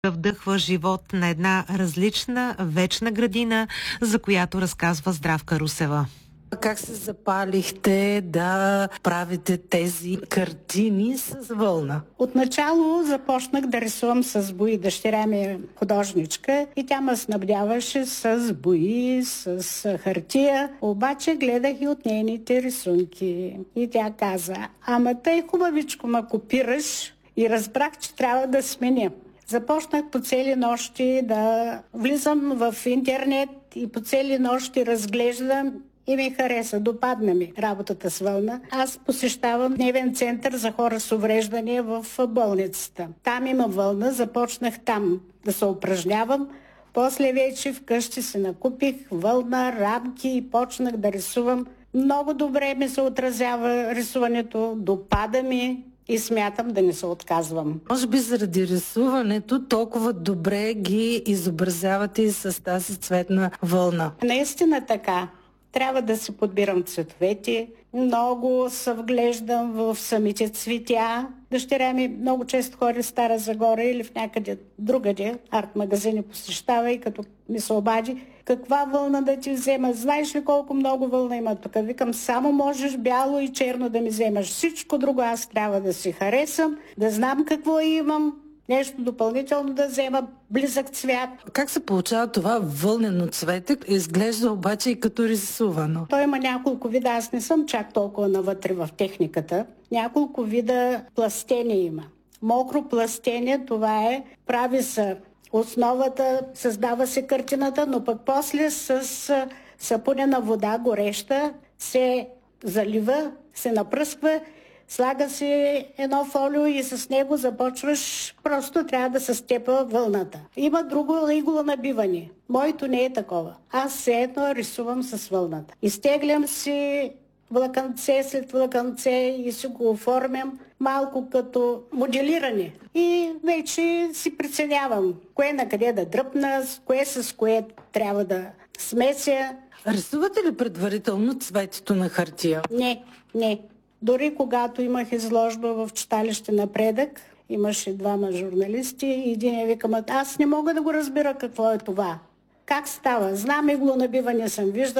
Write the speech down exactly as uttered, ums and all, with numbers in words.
вдъхва живот на една различна вечна градина, за която разказва Здравка Русева. Как се запалихте да правите тези картини с вълна? Отначало започнах да рисувам с бои. Дъщеря ми е художничка и тя ме снабдяваше с бои, с хартия. Обаче гледах и от нейните рисунки. И тя каза: ама тъй хубавичко ме копираш, и разбрах, че трябва да сменя. Започнах по цели нощи да влизам в интернет и по цели нощи разглеждам и ми хареса, допадна ми работата с вълна. Аз посещавам дневен център за хора с увреждания в болницата. Там има вълна, започнах там да се упражнявам. После вече вкъщи се накупих вълна, рамки и почнах да рисувам. Много добре ми се отразява рисуването, допада ми и смятам да не се отказвам. Може би заради рисуването толкова добре ги изобразявате и с тази цветна вълна. Наистина така. Трябва да си подбирам цветовете, много се вглеждам в самите цветя. Дъщеря ми много често ходи в Стара Загора или в някъде другаде, арт-магазини посещава, и като ми се обади: каква вълна да ти взема? Знаеш ли колко много вълна има тук? Викам: само можеш бяло и черно да ми вземаш. Всичко друго аз трябва да си харесам, да знам какво имам, нещо допълнително да взема, близък цвят. Как се получава това вълнено цвете? Изглежда обаче и като рисувано. Той има няколко вида. Аз не съм чак толкова навътре в техниката. Няколко вида пластение има. Мокро пластение, това е, прави се основата, създава се картината, но пък после с сапунена вода, гореща, се залива, се напръсква, слага се едно фолио и с него започваш, просто трябва да се степа вълната. Има друго иглонабиване. Моето не е такова. Аз все едно рисувам с вълната. Изтеглям си влакънце след влакънце и си го оформям малко като моделиране. И вече си преценявам кое на къде да дръпна, кое с кое трябва да смеся. Рисувате ли предварително цветето на хартия? Не, не. Дори когато имах изложба в читалище Напредък, имаше двама журналисти и един я викам: аз не мога да го разбера какво е това. Как става? Знам иглонабиване, съм виждала.